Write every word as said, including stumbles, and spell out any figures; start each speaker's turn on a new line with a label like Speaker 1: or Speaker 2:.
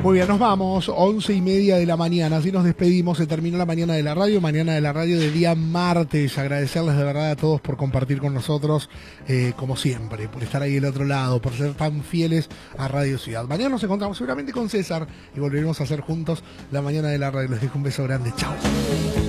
Speaker 1: Muy bien, nos vamos, once y media de la mañana, así nos despedimos, se terminó la mañana de la radio, mañana de la radio de día martes, agradecerles de verdad a todos por compartir con nosotros, eh, como siempre, por estar ahí del otro lado, por ser tan fieles a Radio Ciudad. Mañana nos encontramos seguramente con César y volveremos a hacer juntos la mañana de la radio. Les dejo un beso grande, chao.